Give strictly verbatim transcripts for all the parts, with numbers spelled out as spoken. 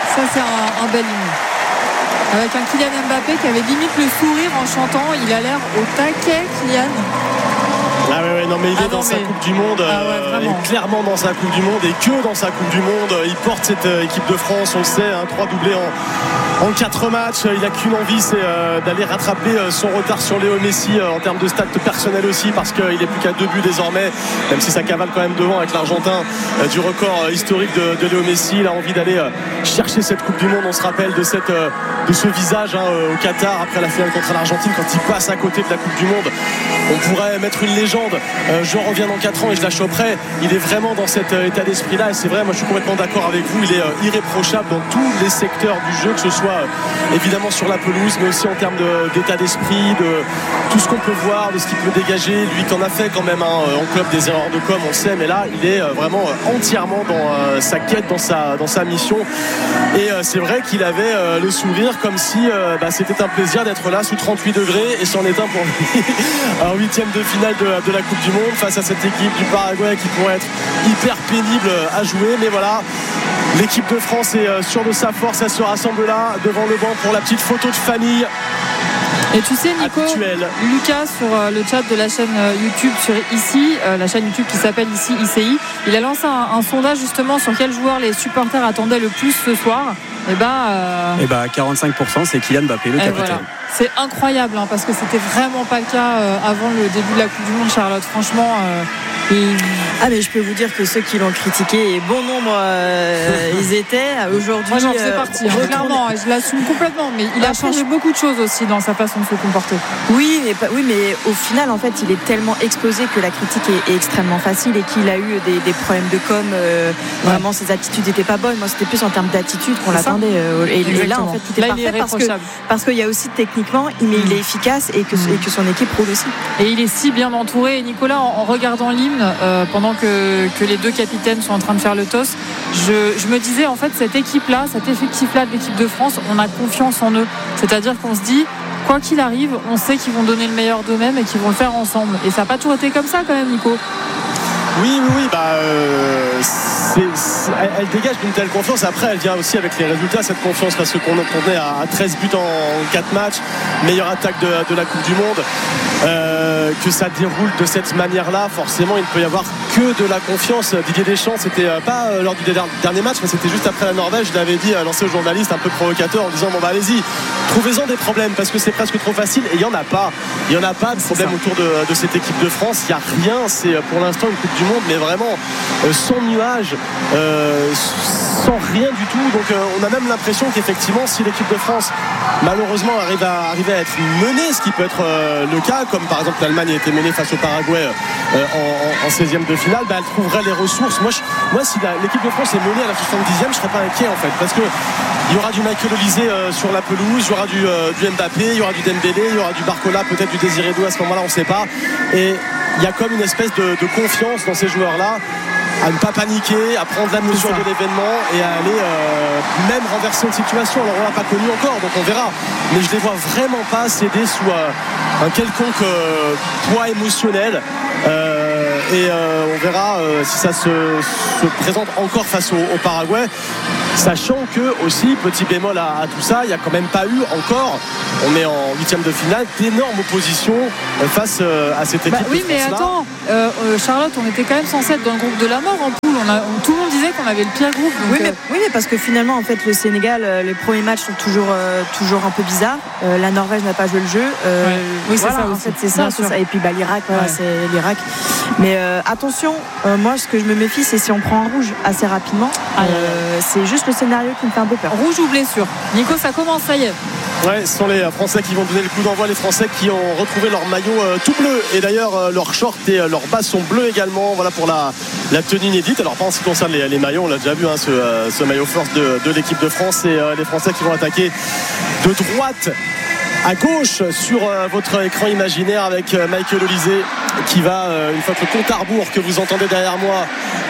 Ça, c'est un, un bel hymne. Avec un Kylian Mbappé qui avait limite le sourire en chantant. Il a l'air au taquet, Kylian. Ah ouais, ouais, non mais il ah est non, dans mais... sa Coupe du Monde, ah ouais, euh, et clairement dans sa Coupe du Monde, et que dans sa Coupe du Monde. Il porte cette euh, équipe de France, on le sait, hein, trois doublés en, en quatre matchs. Il n'a qu'une envie, c'est euh, d'aller rattraper euh, son retard sur Léo Messi euh, en termes de stats personnels aussi, parce qu'il n'est plus qu'à deux buts désormais, même si ça cavale quand même devant avec l'Argentin euh, du record euh, historique de, de Léo Messi. Il a envie d'aller euh, chercher cette Coupe du Monde. On se rappelle de, cette, euh, de ce visage hein, au Qatar après la finale contre l'Argentine, quand il passe à côté de la Coupe du Monde. On pourrait mettre une légende, euh, je reviens dans quatre ans et je la choperai. Il est vraiment dans cet euh, état d'esprit là, et c'est vrai, moi je suis complètement d'accord avec vous. Il est euh, irréprochable dans tous les secteurs du jeu, que ce soit euh, évidemment sur la pelouse, mais aussi en termes de, d'état d'esprit, de tout ce qu'on peut voir, de ce qu'il peut dégager. Lui qui en a fait quand même hein, en club des erreurs de com, on le sait, mais là il est euh, vraiment euh, entièrement dans euh, sa quête, dans sa, dans sa mission. Et euh, c'est vrai qu'il avait euh, le sourire comme si euh, bah, c'était un plaisir d'être là sous trente-huit degrés, et c'en est un pour lui. En huitième de finale de, de la Coupe du Monde face à cette équipe du Paraguay qui pourrait être hyper pénible à jouer, mais voilà, l'équipe de France est sûre de sa force. Elle se rassemble là devant le banc pour la petite photo de famille. Et tu sais Nico, habituel. Lucas sur le chat de la chaîne YouTube sur Ici, la chaîne YouTube qui s'appelle Ici I C I, il a lancé un, un sondage justement sur quel joueur les supporters attendaient le plus ce soir. Et bah, euh... et bah quarante-cinq pour cent c'est Kylian Mbappé, le capitaine. Voilà. C'est incroyable hein, parce que c'était vraiment pas le cas euh, avant le début de la Coupe du Monde, Charlotte. Franchement. Euh, et... Ah mais je peux vous dire que ceux qui l'ont critiqué, et bon nombre euh, ils étaient aujourd'hui. Moi j'en faisais partie, euh, hein, clairement, je l'assume complètement. Mais il a Après, changé je... beaucoup de choses aussi dans sa façon de se comporter. Oui, mais oui, mais au final en fait il est tellement exposé que la critique est, est extrêmement facile, et qu'il a eu des, des problèmes de com. Euh, ouais. Vraiment ses attitudes n'étaient pas bonnes. Moi c'était plus en termes d'attitude qu'on C'est l'attendait. Euh, et, et là en fait tout est là, parfait parce que parce qu'il y a aussi techniquement, mais il est efficace, et que, mmh. et que son équipe roule aussi. Et il est si bien entouré. Et Nicolas, en, en regardant l'hymne euh, pendant que, que les deux capitaines sont en train de faire le toss, je, je me disais en fait cette équipe-là, cet effectif-là de l'équipe de France, on a confiance en eux. C'est-à-dire qu'on se dit, quoi qu'il arrive, on sait qu'ils vont donner le meilleur d'eux-mêmes et qu'ils vont le faire ensemble. Et ça n'a pas toujours été comme ça quand même, Nico. Oui, oui, oui, bah, euh, c'est, c'est, elle, elle dégage d'une telle confiance. Après, elle vient aussi avec les résultats, cette confiance, parce qu'on est à treize buts en quatre matchs, meilleure attaque de, de la Coupe du Monde. Euh, que ça déroule de cette manière-là, forcément, il ne peut y avoir que de la confiance. Didier Deschamps, c'était pas lors du dernier match, mais c'était juste après la Norvège. Je l'avais dit, lancé aux journalistes, un peu provocateur, en disant bon bah allez-y, trouvez-en des problèmes, parce que c'est presque trop facile. Et il n'y en a pas. Il n'y en a pas de problème autour de, de cette équipe de France. Il n'y a rien. C'est pour l'instant une Coupe du Monde, mais vraiment euh, sans nuage, euh, sans rien du tout. Donc euh, on a même l'impression qu'effectivement, si l'équipe de France malheureusement arrive à, arrive à être menée, ce qui peut être euh, le cas, comme par exemple l'Allemagne a été menée face au Paraguay euh, en, en seizième de finale, bah, elle trouverait les ressources. Moi, je, moi si la, l'équipe de France est menée à la soixante-dixième, je ne serais pas inquiet en fait, parce que il y aura du Michael Olise euh, sur la pelouse, il y aura du, euh, du Mbappé, il y aura du Dembélé, il y aura du Barcola, peut-être du Désiré Doué à ce moment-là, on ne sait pas. Et il y a comme une espèce de, de confiance dans ces joueurs-là, à ne pas paniquer, à prendre la mesure de l'événement et à aller euh, même renverser une situation. Alors on l'a pas connu encore, donc on verra, mais je les vois vraiment pas céder sous euh, un quelconque euh, poids émotionnel. Euh, et euh, on verra euh, si ça se, se présente encore face au, au Paraguay, sachant que aussi, petit bémol à, à tout ça, il n'y a quand même pas eu encore, on est en huitième de finale, d'énormes oppositions euh, face euh, à cette équipe. Bah, oui, mais attends, euh, euh, Charlotte, on était quand même censé être dans le groupe de la mort en poule. On a, on, tout le monde disait qu'on avait le pire groupe. Donc oui, mais, euh... oui, mais parce que finalement, en fait, le Sénégal, euh, les premiers matchs sont toujours, euh, toujours un peu bizarres. Euh, la Norvège n'a pas joué le jeu. Euh, ouais. Oui, voilà, c'est ça en aussi. fait, c'est ça, c'est ça. Et puis bah, l'Irak, voilà, ouais. c'est l'Irak. Mais euh, attention, euh, moi, ce que je me méfie, c'est si on prend un rouge assez rapidement. Ah, euh, ouais. C'est juste le scénario qui me fait un peu peur. Rouge ou blessure. Nico, ça commence, ça y est. Ouais, ce sont les Français qui vont donner le coup d'envoi, les Français qui ont retrouvé leur maillot euh, tout bleu, et d'ailleurs euh, leurs shorts et euh, leurs bas sont bleus également. Voilà pour la, la tenue inédite. Alors pas en ce qui concerne les, les maillots, on l'a déjà vu hein, ce, euh, ce maillot force de, de l'équipe de France, et euh, les Français qui vont attaquer de droite à gauche sur euh, votre écran imaginaire avec euh, Michael Olise qui va, euh, une fois que le compte à rebours que vous entendez derrière moi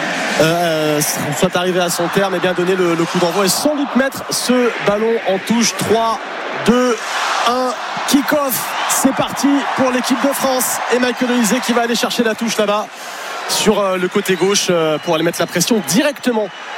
Euh, soit arrivé à son terme, et bien donner le, le coup d'envoi et sans doute mettre ce ballon en touche. Trois, deux, un, kick-off, c'est parti pour l'équipe de France, et Michael Olise qui va aller chercher la touche là-bas sur euh, le côté gauche euh, pour aller mettre la pression directement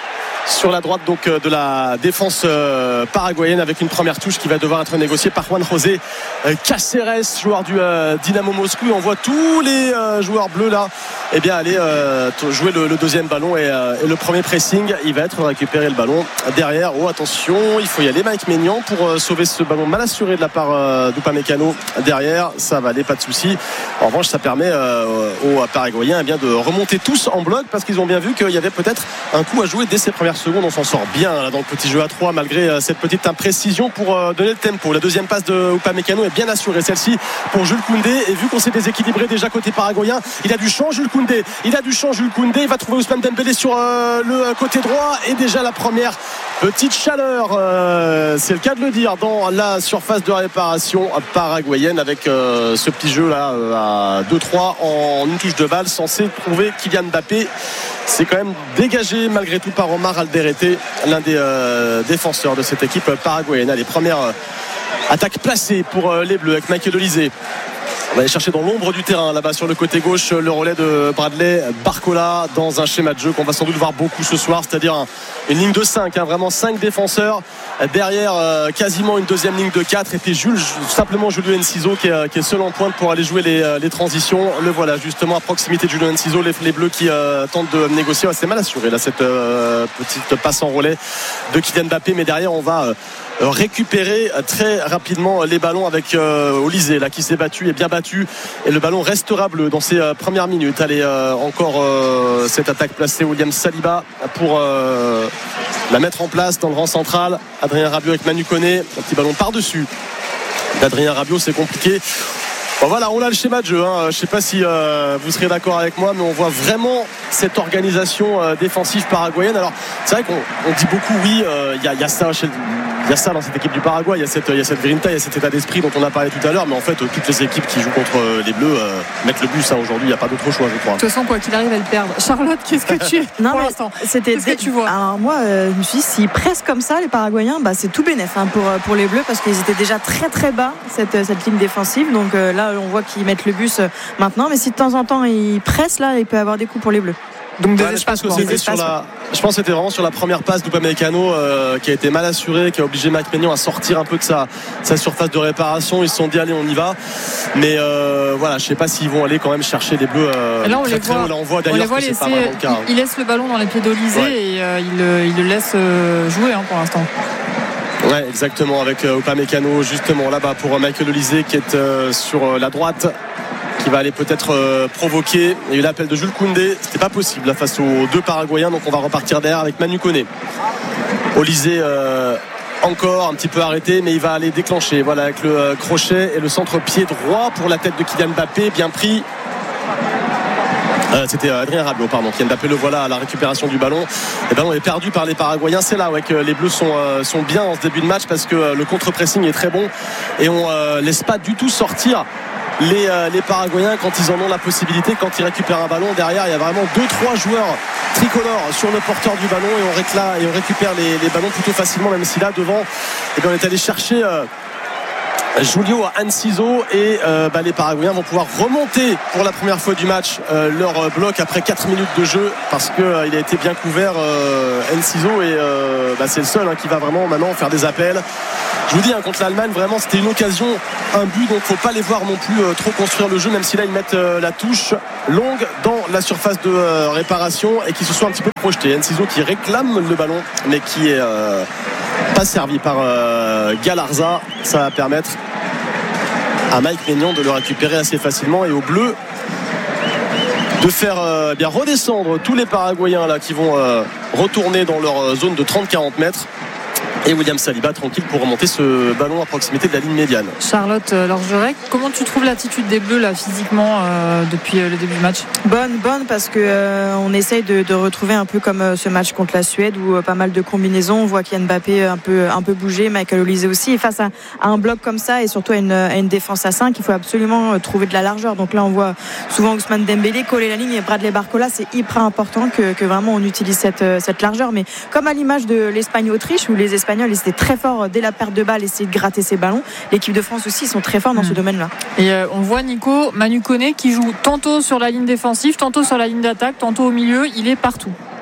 sur la droite donc de la défense euh, paraguayenne, avec une première touche qui va devoir être négociée par Juan José euh, Cáceres, joueur du euh, Dynamo Moscou. Et on voit tous les euh, joueurs bleus là eh bien, aller euh, jouer le, le deuxième ballon et, euh, et le premier pressing. Il va être récupérer le ballon derrière. Oh attention, il faut y aller. Mike Maignan pour euh, sauver ce ballon mal assuré de la part euh, d'Upamecano derrière. Ça va aller, pas de souci. En revanche, ça permet euh, aux Paraguayens eh bien, de remonter tous en bloc, parce qu'ils ont bien vu qu'il y avait peut-être un coup à jouer dès ces premières secondes. On s'en sort bien là, dans le petit jeu à trois, malgré euh, cette petite imprécision pour euh, donner le tempo. La deuxième passe de Upamecano est bien assurée, celle-ci pour Jules Koundé. Et vu qu'on s'est déséquilibré déjà côté paraguayen, il a du champ Jules Koundé. Il a du champ Jules Koundé. Il va trouver Ousmane Dembélé sur euh, le côté droit. Et déjà la première petite chaleur, euh, c'est le cas de le dire, dans la surface de réparation paraguayenne, avec euh, ce petit jeu là euh, à deux trois en une touche de balle, censé trouver Kylian Mbappé. C'est quand même dégagé malgré tout par Omar Alderete, l'un des euh, défenseurs de cette équipe paraguayenne. Les premières euh, attaques placées pour euh, les Bleus avec Michael Olise. On va aller chercher dans l'ombre du terrain là-bas sur le côté gauche le relais de Bradley Barcola, dans un schéma de jeu qu'on va sans doute voir beaucoup ce soir, c'est-à-dire un, une ligne de cinq, hein, vraiment cinq défenseurs derrière, euh, quasiment une deuxième ligne de quatre, et puis Jules, simplement Julio Enciso qui est, qui est seul en pointe pour aller jouer les, les transitions. Le voilà justement à proximité de Julio Enciso, les, les Bleus qui euh, tentent de négocier. Ouais, c'est mal assuré là, cette euh, petite passe en relais de Kylian Mbappé, mais derrière on va euh, récupérer très rapidement les ballons avec euh, Olise là, qui s'est battu et bien battu, et le ballon restera bleu dans ses euh, premières minutes. Allez, euh, encore euh, cette attaque placée, William Saliba pour euh, la mettre en place dans le rang central. Adrien Rabiot avec Manu Koné, un petit ballon par-dessus d'Adrien Rabiot, c'est compliqué. Bon, voilà, on a le schéma de jeu, hein. Je ne sais pas si euh, vous serez d'accord avec moi, mais on voit vraiment cette organisation euh, défensive paraguayenne. Alors c'est vrai qu'on on dit beaucoup, oui, il euh, y, y a ça chez il y a ça dans cette équipe du Paraguay, il y a cette, il y a cette grinta, il y a cet état d'esprit dont on a parlé tout à l'heure, mais en fait toutes les équipes qui jouent contre les Bleus euh, mettent le bus, hein, aujourd'hui, il n'y a pas d'autre choix, je crois. De toute façon, quoi qu'il arrive, elle perd. Charlotte, qu'est-ce que tu es non, pour mais l'instant c'était Qu'est-ce que tu vois? Alors moi, euh, je me suis dit, s'ils pressent comme ça les Paraguayens, bah, c'est tout bénef hein, pour, pour les Bleus, parce qu'ils étaient déjà très très bas cette, cette ligne défensive, donc euh, là on voit qu'ils mettent le bus euh, maintenant, mais si de temps en temps ils pressent, là il peut y avoir des coups pour les Bleus. Donc des ouais, espaces, je pense que c'était sur la, je pense que c'était vraiment sur la première passe d'Upamecano euh, qui a été mal assurée, qui a obligé Mike Maignan à sortir un peu de sa, sa surface de réparation. Ils se sont dit allez, on y va, mais euh, voilà, je sais pas s'ils vont aller quand même chercher les Bleus euh, là on très, les très voit, haut. Là on voit d'ailleurs on les voit que c'est pas vraiment le cas. Il, il laisse le ballon dans les pieds d'Olise, ouais. et euh, il, il le laisse euh, jouer hein, pour l'instant. Ouais, exactement, avec euh, Upamecano justement là-bas pour euh, Michael Olise qui est euh, sur euh, la droite, qui va aller peut-être euh, provoquer. Il y a eu l'appel de Jules Koundé, c'était pas possible là, face aux deux Paraguayens, donc on va repartir derrière avec Manu Koné. Olise euh, encore un petit peu arrêté, mais il va aller déclencher, voilà, avec le euh, crochet et le centre-pied droit pour la tête de Kylian Mbappé, bien pris. Euh, c'était Adrien Rabiot, pardon. Kylian Mbappé le voilà à la récupération du ballon. Le ballon est perdu par les Paraguayens. C'est là ouais, que les Bleus sont, euh, sont bien en ce début de match, parce que euh, le contre-pressing est très bon et on euh, laisse pas du tout sortir les, euh, les Paraguayens quand ils en ont la possibilité. Quand ils récupèrent un ballon, derrière il y a vraiment deux trois joueurs tricolores sur le porteur du ballon, et on, réclame, et on récupère les, les ballons plutôt facilement, même si là devant et bien, on est allé chercher euh, Julio Enciso, et euh, bah, les Paraguayens vont pouvoir remonter pour la première fois du match euh, leur bloc après quatre minutes de jeu, parce qu'il euh, a été bien couvert euh, Enciso, et euh, bah, c'est le seul hein, qui va vraiment maintenant faire des appels. Je vous dis hein, contre l'Allemagne, vraiment c'était une occasion, un but, donc faut pas les voir non plus euh, trop construire le jeu, même si là ils mettent euh, la touche longue dans la surface de euh, réparation, et qui se sont un petit peu projetés. Enciso qui réclame le ballon, mais qui est euh, pas servi par euh, Galarza. Ça va permettre à Mike Maignan de le récupérer assez facilement, et aux Bleus de faire euh, bien redescendre tous les Paraguayens là, qui vont euh, retourner dans leur zone de trente à quarante mètres. Et William Saliba tranquille pour remonter ce ballon à proximité de la ligne médiane. Charlotte Lorgerec, comment tu trouves l'attitude des Bleus là physiquement euh, depuis euh, le début du match? Bonne, bonne, parce que euh, on essaye de, de retrouver un peu comme euh, ce match contre la Suède, où euh, pas mal de combinaisons. On voit Kylian Mbappé un peu un peu bouger, Michael Olise aussi. Et face à, à un bloc comme ça, et surtout à une, à une défense à cinq, il faut absolument euh, trouver de la largeur. Donc là, on voit souvent Ousmane Dembélé coller la ligne, et Bradley Barcola. C'est hyper important que, que vraiment on utilise cette, cette largeur. Mais comme à l'image de l'Espagne-Autriche, où les Espagnols ils étaient très forts dès la perte de balle, essayer de gratter ses ballons. L'équipe de France aussi, ils sont très forts dans mmh. ce domaine-là. Et euh, on voit Nico Manu Koné qui joue tantôt sur la ligne défensive, tantôt sur la ligne d'attaque, tantôt au milieu. Il est partout.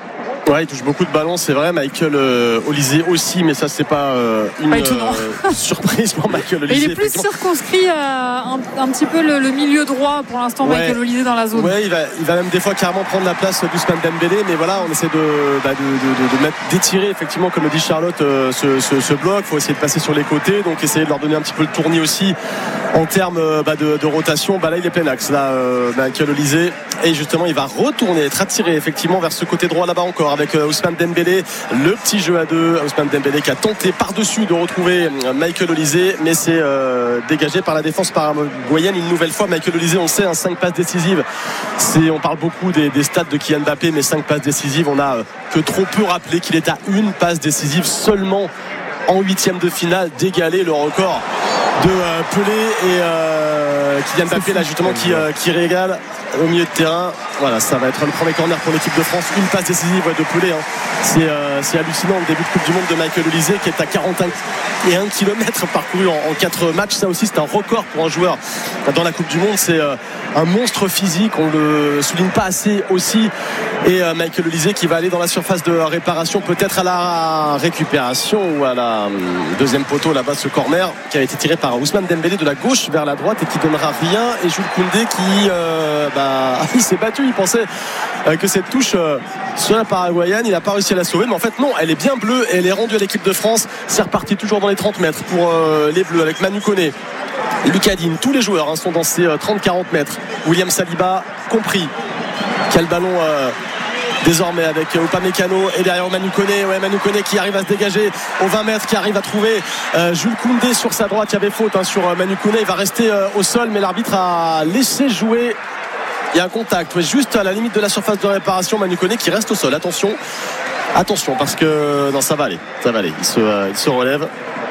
Ouais, il touche beaucoup de ballons, c'est vrai. Michael euh, Olysée aussi, mais ça c'est pas euh, une pas euh, surprise pour Michael Olysée. Il est plus circonscrit à un, un petit peu le, le milieu droit pour l'instant, ouais. Michael Olysée dans la zone. Ouais, il va, il va même des fois carrément prendre la place d'Ousmane Dembélé, mais voilà, on essaie de, bah, de, de, de mettre, d'étirer effectivement, comme le dit Charlotte, euh, ce, ce, ce bloc. Il faut essayer de passer sur les côtés, donc essayer de leur donner un petit peu le tournis aussi en termes bah, de, de rotation. Bah, là, il est plein axe, là, euh, Michael Olysée, et justement, il va retourner, être attiré effectivement vers ce côté droit là-bas encore avec euh, Ousmane Dembélé, le petit jeu à deux. Ousmane Dembélé qui a tenté par-dessus de retrouver Michael Olysée, mais c'est euh, dégagé par la défense paraguayenne une nouvelle fois. Michael Olysée, on sait, hein, cinq passes décisives. C'est, on parle beaucoup des, des stats de Kylian Mbappé, mais cinq passes décisives, on a euh, que trop peu rappelé qu'il est à une passe décisive seulement en huitième de finale, d'égaler le record de euh, Pelé et euh, Kylian Mbappé là justement qui, euh, qui régale au milieu de terrain. Voilà, ça va être le premier corner pour l'équipe de France. Une passe décisive ouais, de Pelé, hein. c'est, euh, c'est hallucinant le début de Coupe du Monde de Michael Olysée qui est à quarante et un kilomètres parcourus en, en quatre matchs. Ça aussi c'est un record pour un joueur dans la Coupe du Monde. C'est euh, un monstre physique, on le souligne pas assez aussi. Et euh, Michael Olysée qui va aller dans la surface de réparation, peut-être à la récupération ou à la euh, deuxième poteau là-bas, ce corner qui a été tiré par Ousmane Dembélé de la gauche vers la droite et qui donnera rien. Et Jules Koundé qui euh, bah, il s'est battu, il pensait euh, que cette touche euh, sur la paraguayenne, il n'a pas réussi à la sauver, mais en fait non, elle est bien bleue et elle est rendue à l'équipe de France. C'est reparti toujours dans les trente mètres pour euh, les Bleus avec Manu Koné, Lucas Digne, tous les joueurs hein, sont dans ces euh, trente à quarante mètres. William Saliba compris quel ballon euh, désormais avec Upamecano et derrière Manu Koné, ouais, Manu Koné qui arrive à se dégager aux vingt mètres, qui arrive à trouver euh, Jules Koundé sur sa droite. Il y avait faute hein, sur euh, Manu Koné, il va rester euh, au sol, mais l'arbitre a laissé jouer. Il y a un contact ouais, juste à la limite de la surface de réparation. Manu Koné qui reste au sol, attention attention parce que non, ça va aller, ça va aller, il se, euh, il se relève.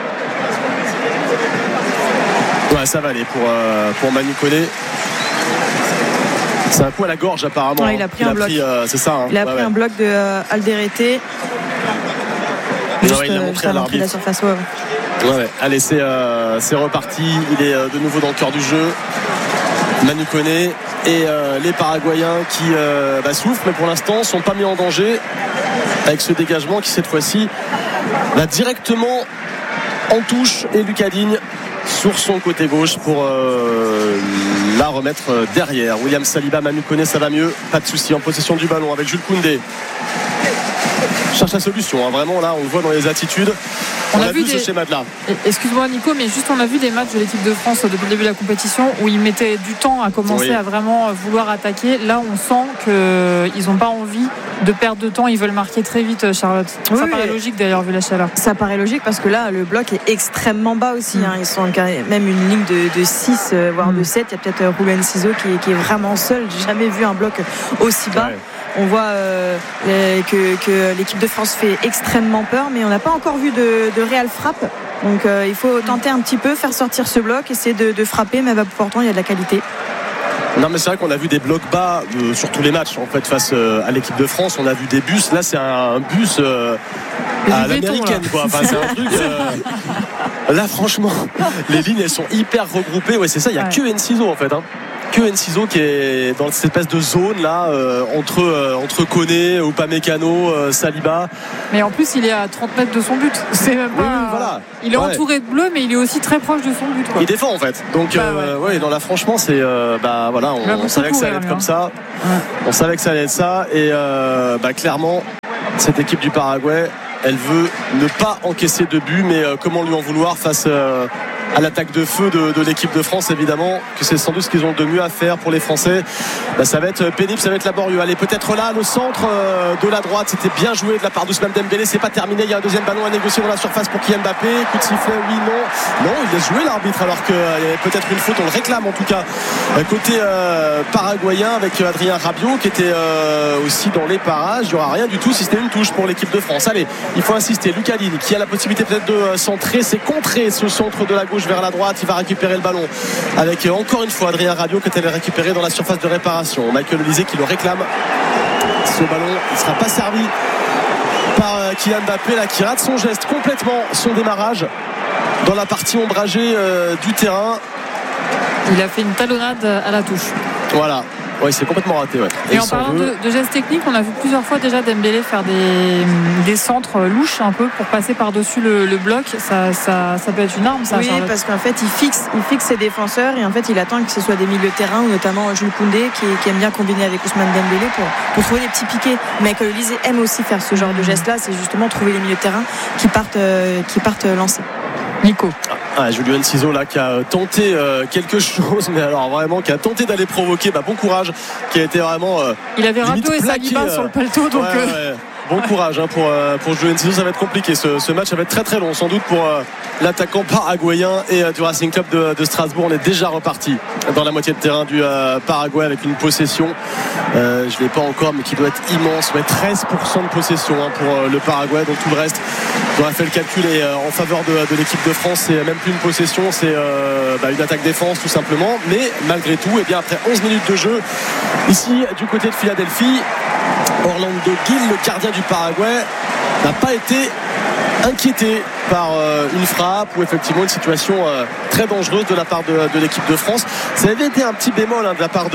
Ouais, ça va aller pour, euh, pour Manu Koné. C'est un coup à la gorge apparemment. Ouais, il a pris il un a bloc. Pris, euh, c'est ça, hein. Il a ouais, pris ouais. un bloc de euh, Alderete. Juste, ouais, il l'a montré à l'arbitre. La surface, ouais. Ouais, ouais. Allez, c'est, euh, c'est reparti. Il est euh, de nouveau dans le cœur du jeu. Manu Koné et euh, les Paraguayens qui euh, bah, souffrent, mais pour l'instant ne sont pas mis en danger avec ce dégagement qui cette fois-ci va directement en touche et Lucas Digne sur son côté gauche pour euh, la remettre derrière. William Saliba, Manu Koné, ça va mieux, pas de souci en possession du ballon avec Jules Koundé. Cherche la solution, hein. Vraiment là on le voit dans les attitudes. On, on a, a vu, vu des... ce schéma de là. Excuse-moi Nico, mais juste on a vu des matchs de l'équipe de France depuis le début de la compétition où ils mettaient du temps à commencer oui. à vraiment vouloir attaquer. Là on sent qu'ils n'ont pas envie de perdre de temps, ils veulent marquer très vite, Charlotte. Oui, ça paraît logique d'ailleurs vu la chaleur. Ça paraît logique parce que là le bloc est extrêmement bas aussi, mmh. hein. Ils sont même une ligne de, de six voire mmh. de sept. Il y a peut-être Ruben Ciseaux qui, qui est vraiment seul. J'ai jamais vu un bloc aussi bas. Ouais. On voit euh, les, que, que l'équipe de France fait extrêmement peur, mais on n'a pas encore vu de, de réelle frappe. Donc euh, il faut tenter un petit peu, faire sortir ce bloc, essayer de, de frapper, mais bah, pourtant il y a de la qualité. Non mais c'est vrai qu'on a vu des blocs bas euh, sur tous les matchs en fait face euh, à l'équipe de France. On a vu des bus. Là c'est un, un bus euh, à l'américaine quoi. Enfin, c'est un truc. Euh... Là franchement, les lignes elles sont hyper regroupées. Ouais c'est ça. Il y a ouais. que Enciso en fait. Hein. Que Enciso qui est dans cette espèce de zone là euh, entre euh, entre Koné, Upamecano, euh, Saliba. Mais en plus il est à trente mètres de son but. C'est même pas. Oui, oui, voilà. Il est ouais. entouré de bleu, mais il est aussi très proche de son but. Quoi. Il défend en fait. Donc bah, euh, ouais. ouais, non là franchement c'est euh, bah voilà, on, on savait que ça allait être comme ça. Ouais. On savait que ça allait être ça et euh, bah clairement cette équipe du Paraguay, elle veut ne pas encaisser de but, mais euh, comment lui en vouloir face euh, à l'attaque de feu de, de l'équipe de France, évidemment que c'est sans doute ce qu'ils ont de mieux à faire pour les Français. Bah, ça va être pénible, ça va être laborieux. Allez, peut-être là le centre euh, de la droite, c'était bien joué de la part d'Ousmane Dembélé, c'est pas terminé, il y a un deuxième ballon à négocier dans la surface pour Kylian Mbappé. Coup de sifflet, oui, non non, il laisse jouer l'arbitre alors qu'il euh, y avait peut-être une faute, on le réclame en tout cas côté euh, paraguayen avec Adrien Rabiot qui était euh, aussi dans les parages. Il n'y aura rien du tout si c'était une touche pour l'équipe de France. Allez, il faut insister, Lucas Digne qui a la possibilité peut-être de centrer, c'est contré ce centre de la gauche vers la droite, il va récupérer le ballon avec encore une fois Adrien Rabiot qui est allé récupérer dans la surface de réparation. Michael Olysée qui le réclame, ce ballon il ne sera pas servi par Kylian Mbappé là, qui rate son geste complètement, son démarrage dans la partie ombragée euh, du terrain. Il a fait une talonnade à la touche. Voilà, ouais, c'est complètement raté. Ouais. Et, et en parlant de, de gestes techniques, on a vu plusieurs fois déjà Dembélé faire des, des centres louches un peu pour passer par-dessus le, le bloc. Ça, ça, ça peut être une arme, ça. Oui, Charlotte. Parce qu'en fait, il fixe, il fixe ses défenseurs et en fait, il attend que ce soit des milieux de terrain, ou notamment Jules Koundé qui, qui aime bien combiner avec Ousmane Dembélé pour, pour trouver des petits piquets. Michael Olise aime aussi faire ce genre de geste-là, c'est justement trouver les milieux de terrain qui partent, euh, qui partent lancer. Nico. Ah, Julio Enciso là qui a tenté euh, quelque chose, mais alors vraiment qui a tenté d'aller provoquer. Bah, bon courage, qui a été vraiment. Euh, il avait Rato et Saliba euh, sur le paletot, donc. Ouais, euh... ouais. Bon courage hein, pour, euh, pour Julio Enciso, ça va être compliqué. Ce, ce match ça va être très très long, sans doute pour euh, l'attaquant paraguayen et euh, du Racing Club de, de Strasbourg. On est déjà reparti dans la moitié de terrain du euh, Paraguay avec une possession. Euh, je ne l'ai pas encore, mais qui doit être immense. Ouais, treize pour cent de possession hein, pour euh, le Paraguay. Donc tout le reste, on a fait le calcul et euh, en faveur de, de l'équipe de France, c'est même plus une possession, c'est euh, bah, une attaque-défense tout simplement. Mais malgré tout, et bien après onze minutes de jeu, ici du côté de Philadelphie, Orlando Gil, le gardien du Paraguay, n'a pas été inquiété par euh, une frappe ou effectivement une situation euh, très dangereuse de la part de, de l'équipe de France. Ça avait été un petit bémol hein, de la part de,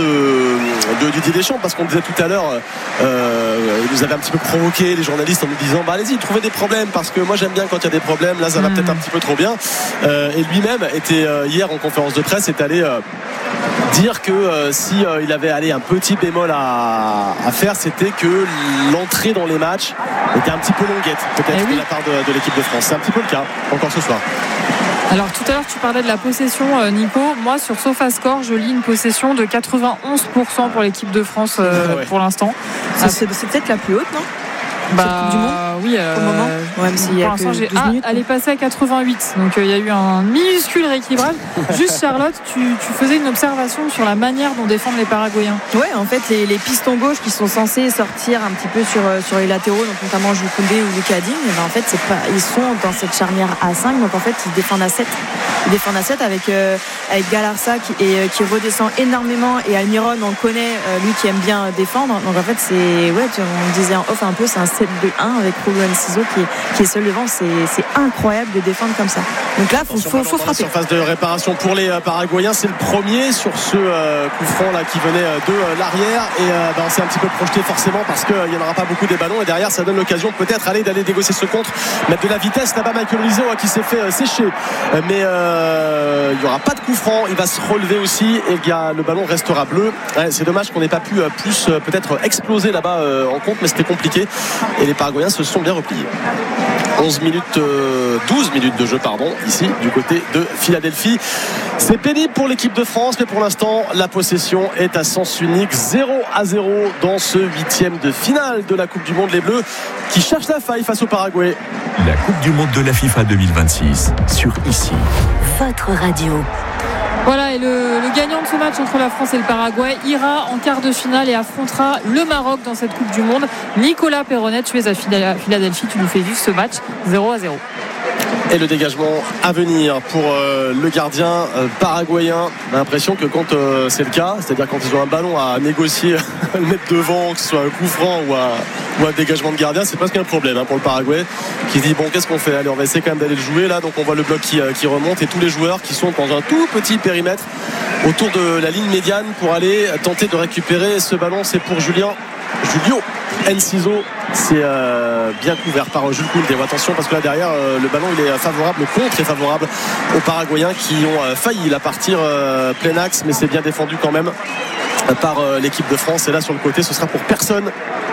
de Didier Deschamps, parce qu'on disait tout à l'heure euh, il nous avait un petit peu provoqué les journalistes en nous disant bah allez-y, trouvez des problèmes, parce que moi j'aime bien quand il y a des problèmes, là ça va mmh. peut-être un petit peu trop bien. Euh, et lui-même était euh, hier en conférence de presse est allé euh, dire que euh, si euh, il avait allé un petit bémol à, à faire, c'était que l'entrée dans les matchs était un petit peu longuette peut-être oui. de la part de, de l'équipe de France. C'est un petit peu le cas encore ce soir. Alors tout à l'heure tu parlais de la possession Nico, moi sur SofaScore je lis une possession de quatre-vingt-onze pour cent pour l'équipe de France euh, ouais. pour l'instant. C'est, c'est, c'est peut-être la plus haute, non? Bah du monde oui euh, au moment ouais, mais pour l'instant j'ai ah, elle est passée à quatre-vingt-huit, donc il euh, y a eu un minuscule rééquilibrage. Juste Charlotte, tu, tu faisais une observation sur la manière dont défendent les Paraguayens. Ouais, en fait les, les pistons gauche qui sont censés sortir un petit peu sur, sur les latéraux, donc notamment Jules Koundé ou Lucas Digne, ben en fait c'est pas, ils sont dans cette charnière à cinq, donc en fait ils défendent à sept. Ils défendent à sept avec, euh, avec Galarza qui, et, euh, qui redescend énormément, et Almiron on le connaît, euh, lui qui aime bien défendre, donc en fait c'est ouais, tu, on disait en off un peu, c'est un sept deux un avec Julio Enciso qui est, qui est seul devant. C'est, c'est incroyable de défendre comme ça. Donc là il faut, faut, faut frapper. Surface de réparation pour les euh, Paraguayens, c'est le premier sur ce euh, coup franc là qui venait euh, de euh, l'arrière, et euh, bah, on s'est un petit peu projeté forcément parce qu'il euh, n'y en aura pas beaucoup des ballons, et derrière ça donne l'occasion peut-être aller, d'aller négocier ce contre, mettre de la vitesse là-bas. Michael Olise hein, qui s'est fait euh, sécher, euh, mais euh, il n'y aura pas de coup franc, il va se relever aussi et il y a, le ballon restera bleu. Ouais, c'est dommage qu'on n'ait pas pu euh, plus euh, peut-être exploser là-bas euh, en compte, mais c'était compliqué et les Paraguayens se sont bien repliés. onze minutes, euh, douze minutes de jeu pardon, ici du côté de Philadelphie. C'est pénible pour l'équipe de France, mais pour l'instant la possession est à sens unique, zéro à zéro dans ce huitième de finale de la Coupe du Monde. Les Bleus qui cherchent la faille face au Paraguay. La Coupe du Monde de la FIFA deux mille vingt-six sur ici. Votre radio. Voilà, et le, le gagnant de ce match entre la France et le Paraguay ira en quart de finale et affrontera le Maroc dans cette Coupe du Monde. Nicolas Perronnet, tu es à Philadelphie, tu nous fais vivre ce match zéro à zéro. Et le dégagement à venir pour euh, le gardien euh, paraguayen. On a l'impression que quand euh, c'est le cas, c'est-à-dire quand ils ont un ballon à négocier, à le mettre devant, que ce soit un coup franc ou un, ou un dégagement de gardien, c'est presque un problème hein, pour le Paraguay, qui se dit bon, qu'est-ce qu'on fait? Allez, on va essayer quand même d'aller le jouer là. Donc on voit le bloc qui, euh, qui remonte et tous les joueurs qui sont dans un tout petit périmètre autour de la ligne médiane pour aller tenter de récupérer ce ballon. C'est pour Julien Julio Enciso, c'est euh, bien couvert par Jules Koundé. Attention parce que là derrière euh, le ballon il est favorable, le contre est favorable aux Paraguayens qui ont euh, failli la partir euh, plein axe, mais c'est bien défendu quand même euh, par euh, l'équipe de France. Et là sur le côté ce sera pour personne.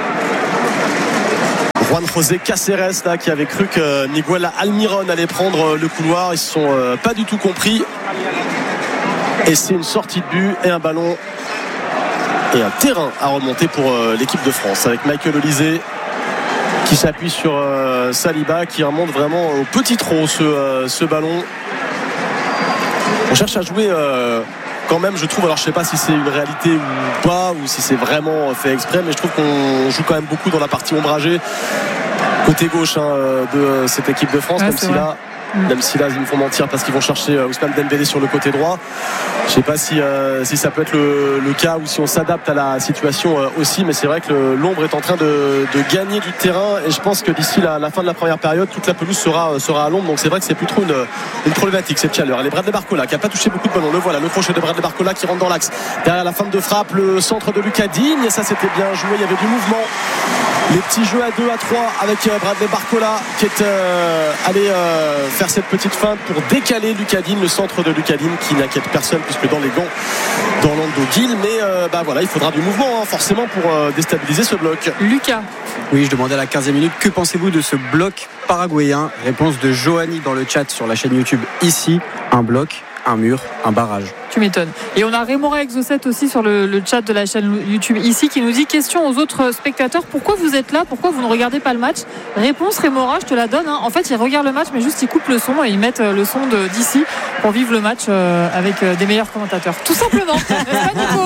Juan José Cáceres là, qui avait cru que Miguel Almiron allait prendre le couloir, ils ne se sont euh, pas du tout compris, et c'est une sortie de but et un ballon et un terrain à remonter pour euh, l'équipe de France avec Michael Olise qui s'appuie sur euh, Saliba qui remonte vraiment au petit trot ce, euh, ce ballon. On cherche à jouer euh, quand même, je trouve, alors je sais pas si c'est une réalité ou pas, ou si c'est vraiment fait exprès, mais je trouve qu'on joue quand même beaucoup dans la partie ombragée côté gauche hein, de cette équipe de France, ouais, comme si vrai. Là mmh. même si là ils me font mentir parce qu'ils vont chercher euh, Ousmane Dembélé sur le côté droit. Je sais pas si, euh, si ça peut être le, le cas ou si on s'adapte à la situation euh, aussi, mais c'est vrai que le, l'ombre est en train de, de gagner du terrain et je pense que d'ici la, la fin de la première période toute la pelouse sera, sera à l'ombre, donc c'est vrai que c'est plus trop une, une problématique cette chaleur. Elle est Bradley Barcola qui n'a pas touché beaucoup de ballons, le voilà, le crochet de Bradley Barcola qui rentre dans l'axe derrière la fin de frappe, le centre de Lucas Digne, et ça c'était bien joué, il y avait du mouvement. Les petits jeux à deux, à trois avec Bradley Barcola qui est euh, allé euh, faire cette petite feinte pour décaler Lucas Digne, le centre de Lucas Digne qui n'inquiète personne puisque dans les gants d'Orlando Gil, mais euh, bah voilà, il faudra du mouvement hein, forcément pour euh, déstabiliser ce bloc. Lucas. Oui, je demandais à la quinzième minute, que pensez-vous de ce bloc paraguayen? Réponse de Johanny dans le chat sur la chaîne YouTube. Ici, un bloc, un mur, un barrage. Tu m'étonnes. Et on a Raymond Exocet aussi sur le, le chat de la chaîne YouTube ici qui nous dit: question aux autres spectateurs, pourquoi vous êtes là, pourquoi vous ne regardez pas le match? Réponse Raymond, je te la donne hein. En fait ils regardent le match mais juste ils coupent le son et ils mettent le son de, d'ici pour vivre le match euh, avec euh, des meilleurs commentateurs, tout simplement. N'est-ce pas Nico?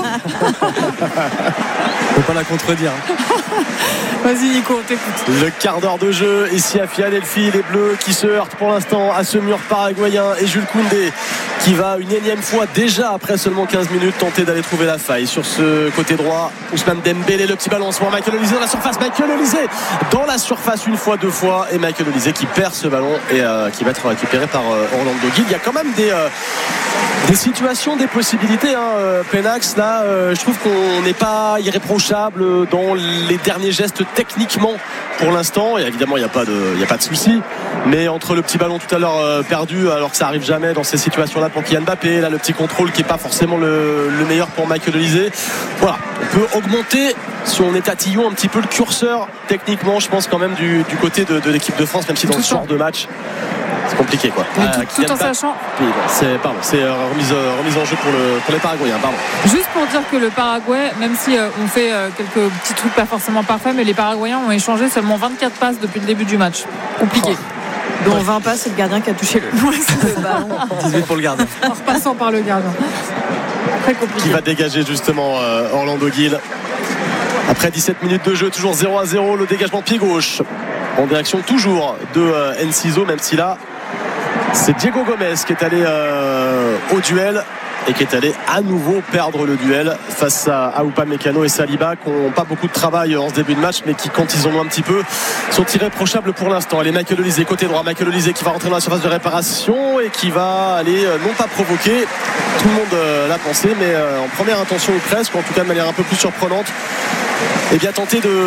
Faut pas la contredire. Vas-y Nico, on t'écoute. Le quart d'heure de jeu ici à Philadelphie, les Bleus qui se heurtent pour l'instant à ce mur paraguayen et Jules Koundé qui va une énième fois déjà après seulement quinze minutes tenter d'aller trouver la faille sur ce côté droit. Ousmane Dembélé, le petit balancement, Michael Olise dans la surface, Michael Olise dans la surface une fois, deux fois et Michael Olise qui perd ce ballon et euh, qui va être récupéré par euh, Orlando Gil. Il y a quand même des, euh, des situations, des possibilités hein, euh, Penax là euh, je trouve qu'on n'est pas irréprochable dans les derniers gestes techniquement pour l'instant et évidemment il n'y a pas de, il n'y a pas de souci, mais entre le petit ballon tout à l'heure euh, perdu alors que ça arrive jamais dans ces situations là pour Kylian Mbappé, là le petit contrôle qui n'est pas forcément le, le meilleur pour Michael Olise, voilà, on peut augmenter si on est tatillon un petit peu le curseur techniquement je pense quand même du, du côté de, de l'équipe de France, même si dans tout ce genre de match c'est compliqué quoi. Mais tout, euh, tout en sachant c'est, pardon, c'est euh, remise, euh, remise en jeu pour, le, pour les Paraguayens pardon. Juste pour dire que le Paraguay, même si euh, on fait euh, quelques petits trucs pas forcément parfaits, mais les Paraguayens ont échangé seulement vingt-quatre passes depuis le début du match. Compliqué. Oh. Dont vingt passes, c'est le gardien qui a touché le, le ballon. dix-huit pour le gardien. En repassant par le gardien. Très compliqué. Qui va dégager justement euh, Orlando Gil. Après dix-sept minutes de jeu, toujours zéro à zéro, le dégagement pied gauche en direction toujours de euh, Enciso, même si là c'est Diego Gomez qui est allé euh, au duel et qui est allé à nouveau perdre le duel face à, à Upamecano et Saliba qui n'ont pas beaucoup de travail en ce début de match mais qui quand ils en ont un petit peu sont irréprochables pour l'instant. Allez, Michael Olise côté droit, Michael Olise qui va rentrer dans la surface de réparation et qui va aller euh, non pas provoquer, tout le monde euh, l'a pensé mais euh, en première intention ou presque, ou en tout cas de manière un peu plus surprenante, et bien tenter de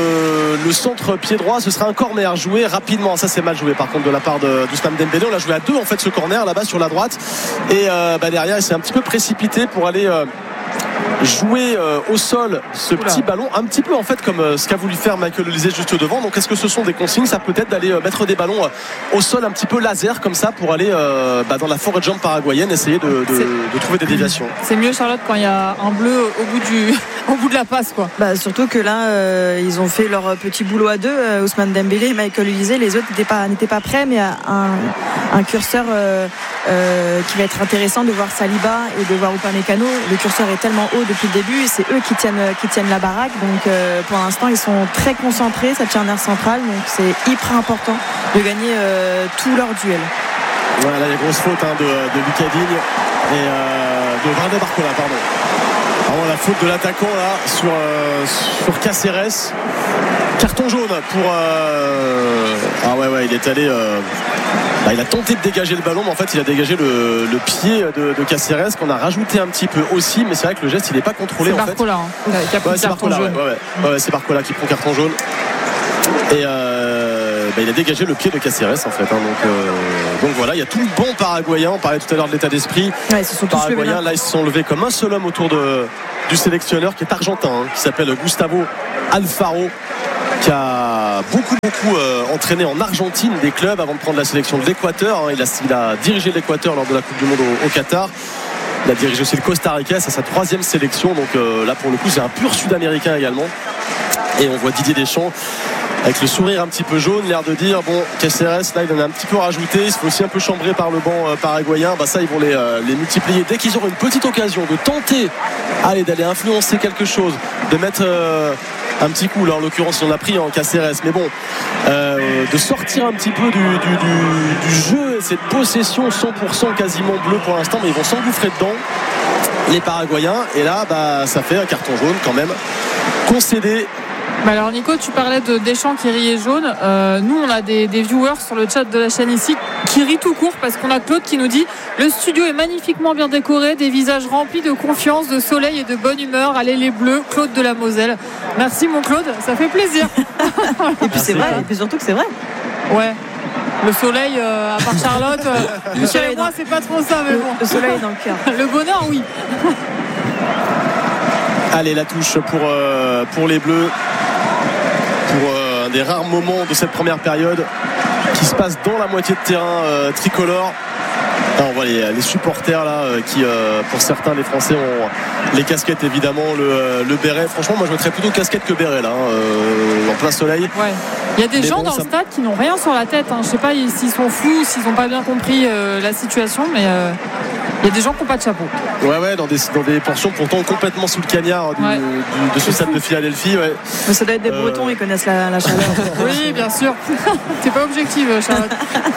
le centre pied droit, ce sera un corner joué rapidement, ça c'est mal joué par contre de la part de d'Ousmane Dembélé, on l'a joué à deux en fait ce corner là-bas sur la droite et euh, bah, derrière il s'est un petit peu précipité pour aller euh, jouer euh, au sol ce Oula. petit ballon un petit peu en fait comme euh, ce qu'a voulu faire Michael Olise juste devant. Donc est-ce que ce sont des consignes? Ça peut être d'aller euh, mettre des ballons euh, au sol un petit peu laser comme ça pour aller euh, bah, dans la forêt de jambes paraguayenne essayer de, de, de trouver des déviations. C'est mieux Charlotte quand il y a un bleu au bout, du, au bout de la passe quoi. Bah, surtout que là euh, ils ont fait leur petit boulot à deux, euh, Ousmane Dembélé et Michael Olise, les autres n'étaient pas, n'étaient pas prêts, mais un, un curseur euh, euh, qui va être intéressant de voir Saliba et de voir Upamecano. Le curseur est tellement haut depuis le début, c'est eux qui tiennent, qui tiennent la baraque, donc euh, pour l'instant ils sont très concentrés, cette charnière centrale, donc c'est hyper important de gagner euh, tous leurs duels. Voilà, il y a grosse faute hein, de, de Lucas Digne et euh, de Bradley Barcola, pardon. Alors, la faute de l'attaquant là sur, euh, sur Caceres, carton jaune pour euh... ah ouais ouais il est allé euh... bah, il a tenté de dégager le ballon mais en fait il a dégagé le, le pied de, de Caceres qu'on a rajouté un petit peu aussi, mais c'est vrai que le geste il n'est pas contrôlé c'est en Barcola, fait. hein, qui a pris ouais, c'est carton Barcola, jaune. ouais, ouais, ouais, c'est Barcola qui prend carton jaune et euh, bah, il a dégagé le pied de Caceres en fait hein, donc, euh, donc voilà, il y a tout le bon paraguayen, on parlait tout à l'heure de l'état d'esprit ouais, ils se sont tous paraguayens levés, là ils se sont levés comme un seul homme autour de, du sélectionneur qui est argentin hein, qui s'appelle Gustavo Alfaro, qui a beaucoup beaucoup euh, entraîné en Argentine des clubs avant de prendre la sélection de l'Équateur hein. il, a, il a dirigé l'Équateur lors de la Coupe du Monde au, au Qatar. Il a dirigé aussi le Costa Rica, c'est sa troisième sélection, donc euh, là pour le coup c'est un pur Sud-Américain également. Et on voit Didier Deschamps avec le sourire un petit peu jaune, l'air de dire bon, Cáceres là il en a un petit peu rajouté, il se fait aussi un peu chambrer par le banc euh, paraguayen. Bah ça ils vont les, euh, les multiplier dès qu'ils auront une petite occasion de tenter allez, d'aller influencer quelque chose, de mettre euh, un petit coup là en l'occurrence on a pris en Cáceres, mais bon euh, de sortir un petit peu du, du, du, du jeu et cette possession cent pour cent quasiment bleue pour l'instant, mais ils vont s'engouffrer dedans les Paraguayens, et là bah, ça fait un carton jaune quand même concédé. Bah alors Nico, tu parlais de Deschamps qui riait jaune. Euh, nous, on a des, des viewers sur le chat de la chaîne ici qui rient tout court parce qu'on a Claude qui nous dit le studio est magnifiquement bien décoré, des visages remplis de confiance, de soleil et de bonne humeur. Allez les Bleus, Claude de la Moselle. Merci mon Claude, ça fait plaisir. Et puis c'est vrai, et puis surtout que c'est vrai. Ouais. Le soleil, euh, à part Charlotte, euh, le soleil et moi, dans... c'est pas trop ça, mais bon. Le soleil dans le cœur. Le bonheur, oui. Allez, la touche pour, euh, pour les Bleus. Pour euh, un des rares moments de cette première période qui se passe dans la moitié de terrain euh, tricolore. Là, on voit les, les supporters là euh, qui euh, pour certains les Français ont les casquettes évidemment, le, le béret. Franchement moi je mettrais plutôt casquette que béret là hein, euh, en plein soleil. Ouais. Il y a des Mais gens bon, dans ça... le stade qui n'ont rien sur la tête hein. Je sais pas s'ils sont fous, s'ils n'ont pas bien compris euh, la situation, mais euh, il y a des gens qui n'ont pas de chapeau. Ouais ouais dans des, dans des portions pourtant complètement sous le cagnard du, ouais. du, de ce stade de Philadelphie. Ouais. Mais ça doit être des euh... Bretons, ils connaissent la, la chaleur. Oui bien sûr. T'es pas objective Charlotte.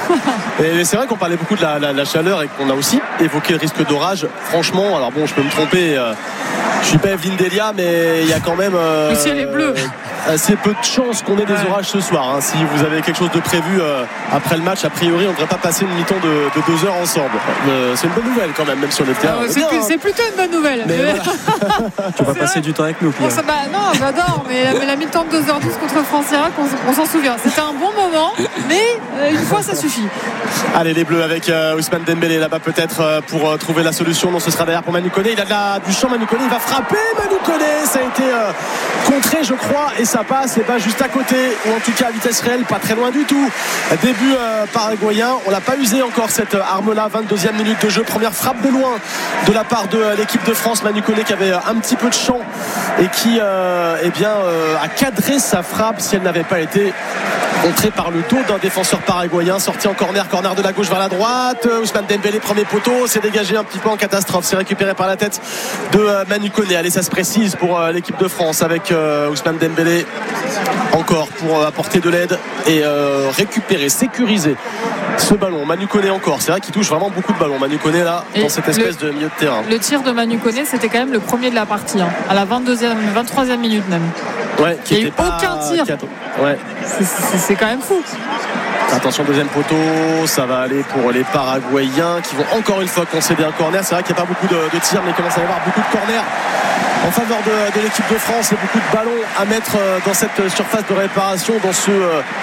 Et c'est vrai qu'on parlait beaucoup de la, la, la chaleur et qu'on a aussi évoqué le risque d'orage. Franchement, alors bon, je peux me tromper. Euh, je suis pas Evelyne Delia, mais il y a quand même euh, le ciel est bleu. Assez peu de chances qu'on ait des ouais. orages ce soir. Hein. Si vous avez quelque chose de prévu euh, après le match, a priori, on ne devrait pas passer une mi-temps de, de deux heures ensemble. Euh, c'est une bonne nouvelle quand même, même si on était. Euh, c'est, plus, hein. c'est plutôt une bonne nouvelle. Mais mais... Voilà. Tu vas passer vrai. Du temps avec nous, Pierre. Bon, ça, bah, non, j'adore. Mais, mais la mi-temps de deux heures dix contre France-Irak, on, on s'en souvient. C'était un bon moment, mais euh, une fois, ça suffit. Allez, les Bleus avec euh, Ousmane Dembélé là-bas peut-être euh, pour euh, trouver la solution. Non, ce sera derrière pour Manu Koné. Il a de la, du champ, Manu Koné. Il va frapper Manu Koné. Ça a été euh, contré, je crois, et ça passe. Et pas juste à côté, ou en tout cas à vitesse réelle, pas très loin du tout. Début euh, paraguayen, on l'a pas usé encore cette arme-là. vingt-deuxième minute de jeu, première frappe de loin de la part de euh, l'équipe de France. Manu Koné qui avait un petit peu de champ et qui euh, eh bien, euh, a cadré sa frappe si elle n'avait pas été contrée par le dos d'un défenseur paraguayen. Sorti en corner, corner de la gauche vers la droite. Ousmane Dembélé, premier poteau, s'est dégagé un petit peu en catastrophe. C'est récupéré par la tête de euh, Manu Koné. Allez, ça se précise pour euh, l'équipe de France avec euh, Ousmane Dembélé. Encore pour apporter de l'aide et euh, récupérer, sécuriser ce ballon. Manu Koné encore, c'est vrai qu'il touche vraiment beaucoup de ballons Manu Koné là et dans cette espèce le, de milieu de terrain. Le tir de Manu Koné c'était quand même le premier de la partie hein, à la vingt-deuxième, vingt-troisième minute même. Ouais, qui il n'y a eu pas... aucun tir. Ouais. C'est, c'est, c'est quand même fou. Attention, deuxième poteau, ça va aller pour les Paraguayens qui vont encore une fois concéder un corner. C'est vrai qu'il n'y a pas beaucoup de, de tirs, mais il commence à y avoir beaucoup de corners en faveur de, de l'équipe de France et beaucoup de ballons à mettre dans cette surface de réparation, dans ce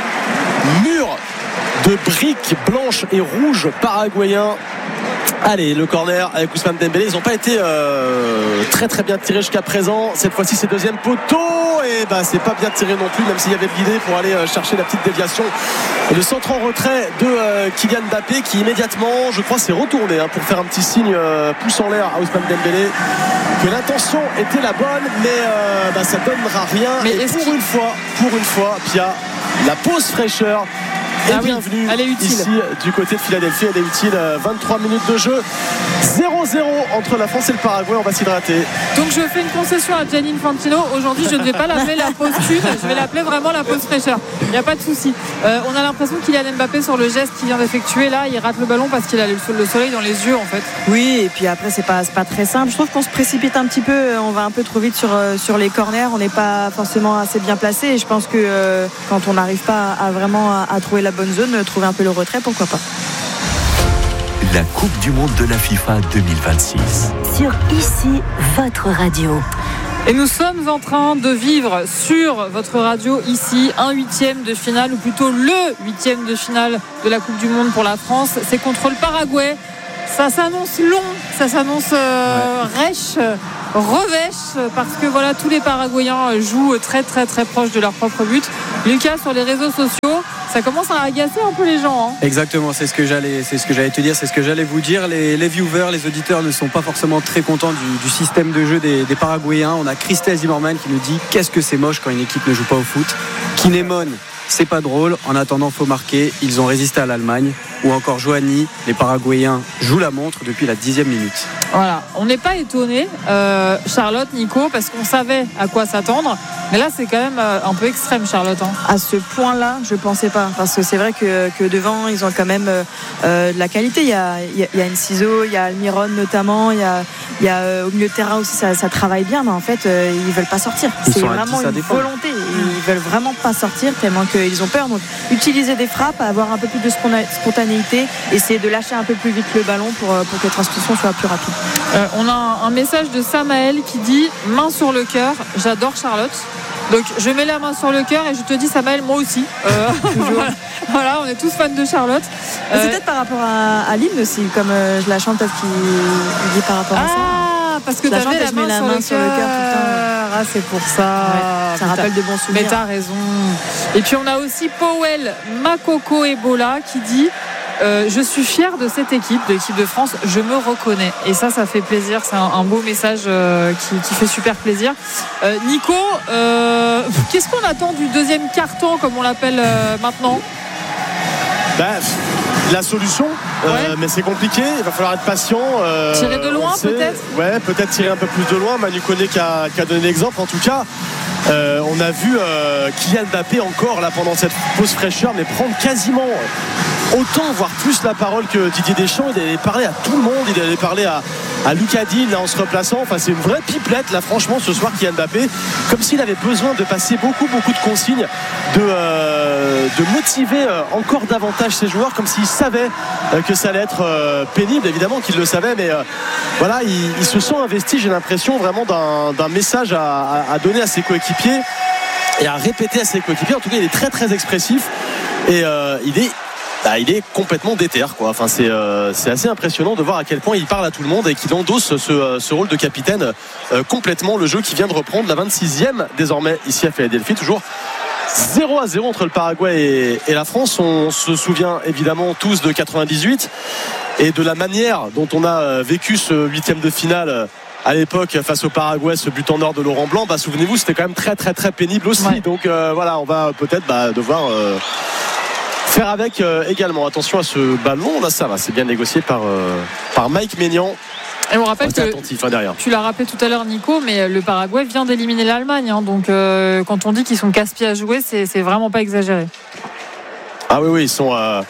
mur de briques blanches et rouges paraguayens. Allez, le corner avec Ousmane Dembélé. Ils n'ont pas été euh, très très bien tirés jusqu'à présent. Cette fois-ci, c'est deuxième poteau. Et bah, c'est pas bien tiré non plus, même s'il y avait de l'idée pour aller euh, chercher la petite déviation. Et le centre en retrait de euh, Kylian Mbappé qui immédiatement, je crois, s'est retourné hein, pour faire un petit signe euh, pouce en l'air à Ousmane Dembélé. Que l'intention était la bonne, mais euh, bah, ça donnera rien. Mais et pour une fois, pour une fois, Pia, la pause fraîcheur. Et ah bienvenue oui, elle est utile. Ici du côté de Philadelphie, elle est utile. vingt-trois minutes de jeu, zéro zéro entre la France et le Paraguay. On va s'hydrater. Donc je fais une concession à Gianni Infantino. Aujourd'hui je ne vais pas l'appeler la pause thune, je vais l'appeler vraiment la pause fraîcheur. Il n'y a pas de souci. euh, On a l'impression qu'il y a Mbappé sur le geste qu'il vient d'effectuer là. Il rate le ballon parce qu'il a le soleil dans les yeux en fait. Oui, et puis après c'est pas, c'est pas très simple. Je trouve qu'on se précipite un petit peu. On va un peu trop vite sur, sur les corners. On n'est pas forcément assez bien placé. Et je pense que euh, quand on n'arrive pas à, à vraiment à, à trouver la bonne zone, trouver un peu le retrait, pourquoi pas. La Coupe du Monde de la FIFA deux mille vingt-six. Sur Ici, votre radio. Et nous sommes en train de vivre sur votre radio ici un huitième de finale, ou plutôt le huitième de finale de la Coupe du Monde pour la France. C'est contre le Paraguay. Ça s'annonce long, ça s'annonce euh, ouais. rêche, revêche, parce que voilà, tous les Paraguayens jouent très très très proche de leur propre but. Lucas, sur les réseaux sociaux, ça commence à agacer un peu les gens. Hein. Exactement, c'est ce que j'allais, c'est ce que j'allais te dire, c'est ce que j'allais vous dire. Les, les viewers, les auditeurs ne sont pas forcément très contents du, du système de jeu des, des Paraguayens. On a Christelle Zimmerman qui nous dit qu'est-ce que c'est moche quand une équipe ne joue pas au foot. Kinemon, c'est pas drôle. En attendant, faut marquer. Ils ont résisté à l'Allemagne. Ou encore Johanny, les Paraguayens jouent la montre depuis la dixième minute. Voilà, on n'est pas étonné, euh, Charlotte, Nico, parce qu'on savait à quoi s'attendre. Mais là, c'est quand même euh, un peu extrême, Charlotte. Hein. À ce point-là, je pensais pas, parce que c'est vrai que, que devant, ils ont quand même euh, de la qualité. Il y a, il y a, il y a Enciso, il y a Almiron notamment, il y a, il y a euh, au milieu de terrain aussi, ça, ça travaille bien, mais en fait, euh, ils veulent pas sortir. Ils c'est vraiment une volonté. Ils veulent vraiment pas sortir tellement qu'ils ont peur. Donc, utiliser des frappes, avoir un peu plus de spontanéité. Essayer de lâcher un peu plus vite le ballon pour, pour que la transmission soit plus rapide. Euh, on a un, un message de Samaël qui dit main sur le cœur, j'adore Charlotte. Donc je mets la main sur le cœur et je te dis Samaël, moi aussi. Euh, voilà, voilà, on est tous fans de Charlotte. Euh, c'est peut-être par rapport à, à l'hymne aussi, comme euh, je la chante peut-être qu'il dit par rapport à ah, ça. Ah, parce que tu avais la main, la sur, main le sur le cœur tout le temps. Ah, c'est pour ça. Ouais, ça rappelle de bons souvenirs. Mais t'as raison. Et puis on a aussi Powell Makoko Ebola qui dit Euh, je suis fière de cette équipe, de l'équipe de France, je me reconnais. Et ça, ça fait plaisir. C'est un, un beau message euh, qui, qui fait super plaisir. Euh, Nico, euh, qu'est-ce qu'on attend du deuxième quart-temps, comme on l'appelle euh, maintenant ? Ben, la solution, ouais. euh, mais c'est compliqué, il va falloir être patient. Euh, tirer de loin peut-être ? Ouais, peut-être tirer un peu plus de loin. Manu Koné qui a, qui a donné l'exemple. En tout cas, euh, on a vu euh, Kylian Mbappé encore là pendant cette pause fraîcheur, mais prendre quasiment autant, voire plus la parole que Didier Deschamps. Il allait parler à tout le monde, il allait parler à, à Lucas Digne là, en se replaçant. Enfin, c'est une vraie pipelette là, franchement, ce soir, Kylian Mbappé, comme s'il avait besoin de passer beaucoup, beaucoup de consignes, de, euh, de motiver euh, encore davantage ses joueurs, comme s'il savait euh, que ça allait être euh, pénible. Évidemment qu'il le savait, mais euh, voilà, il, il se sent investi, j'ai l'impression, vraiment d'un, d'un message à, à, à donner à ses coéquipiers et à répéter à ses coéquipiers. En tout cas, il est très, très expressif et euh, il est Bah, il est complètement déter quoi. Enfin, c'est, euh, c'est assez impressionnant de voir à quel point il parle à tout le monde et qu'il endosse ce, ce rôle de capitaine euh, complètement. Le jeu qui vient de reprendre la vingt-sixième désormais ici à Philadelphie, toujours zéro à zéro entre le Paraguay et, et la France. On se souvient évidemment tous de quatre-vingt-dix-huit et de la manière dont on a vécu ce huitième de finale à l'époque face au Paraguay, ce but en or de Laurent Blanc. Bah, souvenez-vous, c'était quand même très très très pénible aussi. Ouais. Donc euh, voilà, on va peut-être bah, devoir euh, faire avec euh, également. Attention à ce ballon, là ça va, c'est bien négocié par, euh, par Mike Maignan. Et on rappelle que attentif, hein, derrière. Tu l'as rappelé tout à l'heure, Nico, mais le Paraguay vient d'éliminer l'Allemagne. Hein, donc euh, quand on dit qu'ils sont casse-pieds à jouer, c'est, c'est vraiment pas exagéré. Ah oui, oui, ils sont euh,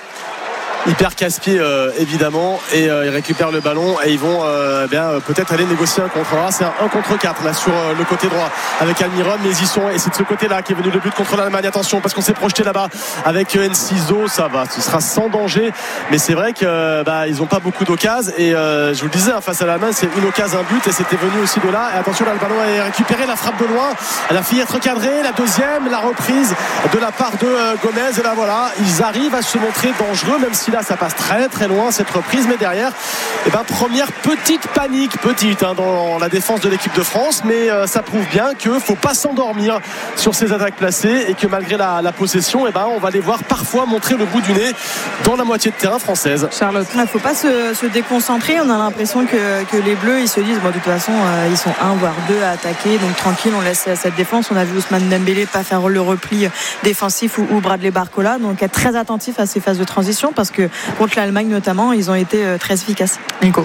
hyper casse-pieds euh, évidemment, et euh, ils récupèrent le ballon et ils vont euh, bien euh, peut-être aller négocier un contre. Alors là, c'est un un contre quatre là sur euh, le côté droit avec Almiron, mais ils y sont et c'est de ce côté-là qu'est venu le but contre l'Allemagne. Attention parce qu'on s'est projeté là-bas avec euh, Enciso, ça va, ce sera sans danger, mais c'est vrai que euh, bah, ils n'ont pas beaucoup d'occasions et euh, je vous le disais, hein, face à l'Allemagne, c'est une occasion, un but et c'était venu aussi de là. Et attention là, le ballon est récupéré, la frappe de loin, elle a failli être recadrée, la deuxième, la reprise de la part de euh, Gomez et là voilà, ils arrivent à se montrer dangereux, même si là ça passe très très loin cette reprise, mais derrière eh ben, première petite panique petite hein, dans la défense de l'équipe de France, mais euh, ça prouve bien qu'il ne faut pas s'endormir sur ces attaques placées et que malgré la, la possession eh ben, on va les voir parfois montrer le bout du nez dans la moitié de terrain française. Charlotte, il ne faut pas se, se déconcentrer, on a l'impression que, que les Bleus ils se disent bon, de toute façon euh, ils sont un voire deux à attaquer, donc tranquille, on laisse cette défense. On a vu Ousmane Dembélé pas faire le repli défensif ou, ou Bradley Barcola, donc être très attentif à ces phases de transition parce que contre l'Allemagne notamment, ils ont été euh, très efficaces. Nico.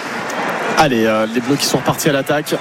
Allez, euh, les Bleus qui sont repartis à l'attaque